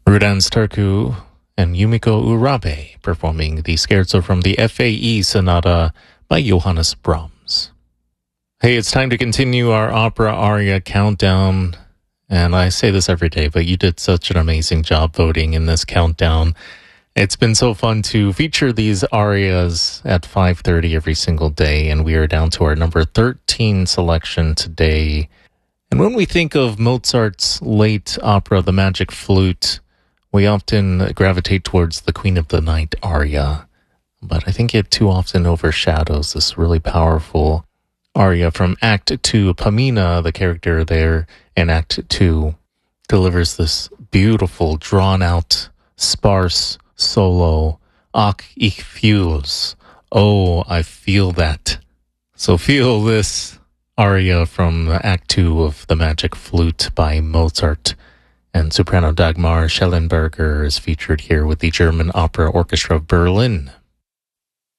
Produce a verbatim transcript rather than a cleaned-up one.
Rudans Turku and Yumiko Urabe performing the scherzo from the F A E Sonata by Johannes Brahms. Hey, it's time to continue our opera aria countdown. And I say this every day, but you did such an amazing job voting in this countdown. It's been so fun to feature these arias at five thirty every single day, and we are down to our number thirteen selection today. And when we think of Mozart's late opera, The Magic Flute, we often gravitate towards the Queen of the Night aria, but I think it too often overshadows this really powerful aria from Act two. Pamina, the character there in Act two, delivers this beautiful, drawn-out, sparse solo. Ach, ich fühl's. Oh, I feel that. So feel this aria from Act two of The Magic Flute by Mozart. And soprano Dagmar Schellenberger is featured here with the German Opera Orchestra of Berlin.